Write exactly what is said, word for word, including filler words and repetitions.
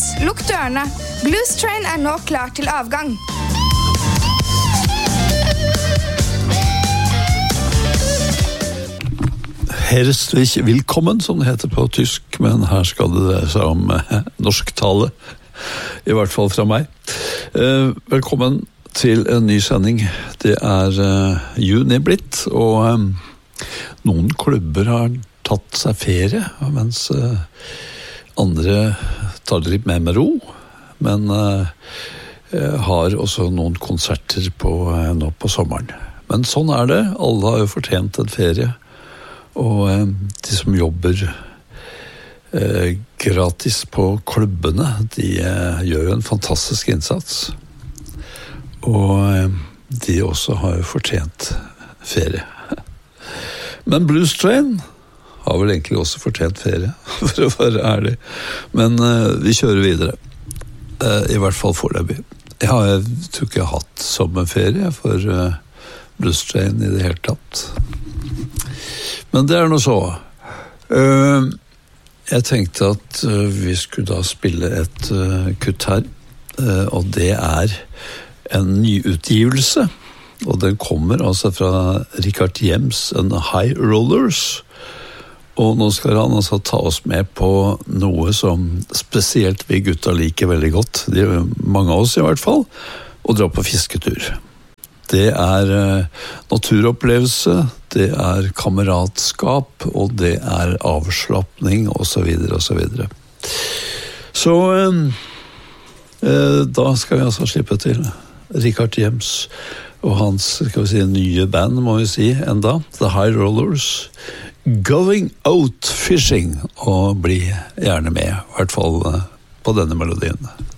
lukk dørene. Blues Train er nå klar til avgang. Herzlich willkommen, som det heter på tysk, men her skal det dreie seg om eh, norsk tale, i hvert fall fra meg. Eh, velkommen til en ny sending. Det er eh, juni blitt, og eh, noen klubber har tatt seg ferie, mens eh, andre tar det litt mer med ro, men eh, har også noen konserter på, eh, nå på sommeren. Men sånn er det, alle har jo fortjent en ferie. Og eh, de som jobber eh, gratis på klubbene, de eh, gjør jo en fantastisk innsats. Og eh, de også har jo fortjent ferie. Men Blues Train har vel egentlig også fortjent ferie, for å være ærlig. Men eh, vi kjører videre. Eh, I hvert fall foreløpig. Jeg har, jeg tror ikke jeg har hatt sommerferie for eh, Blues Train i det hele tatt. Men det er noe så. Uh, jeg tenkte at uh, vi skulle da spille et uh, kutt her, uh, og det er en nyutgivelse, og den kommer altså fra Richard Jems and High Rollers, og nå skal han altså ta oss med på noe som spesielt vi gutta liker veldig godt, det er mange av oss i hvert fall, å dra på fisketur. Det er uh, naturopplevelse, det er kameratskap, og det er avslappning, og så videre, og så videre. Så uh, uh, da skal vi altså slippe til Richard Jems og hans, skal vi si, nye band, må vi si, enda, The High Rollers, Going Out Fishing, og bli gjerne med, i hvert fall uh, på denne melodien.